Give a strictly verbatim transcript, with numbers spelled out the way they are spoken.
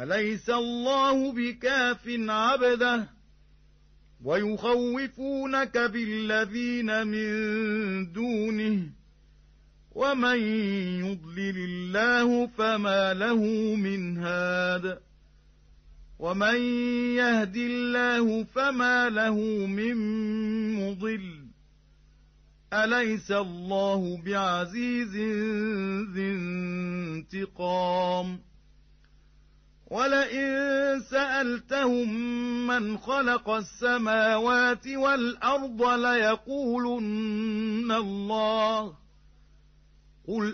أليس الله بكاف عبده ويخوفونك بالذين من دونه ومن يضلل الله فما له من هاد ومن يهد الله فما له من مضل أليس الله بعزيز ذي انتقام ولئن سألتهم من خلق السماوات والأرض ليقولن الله قل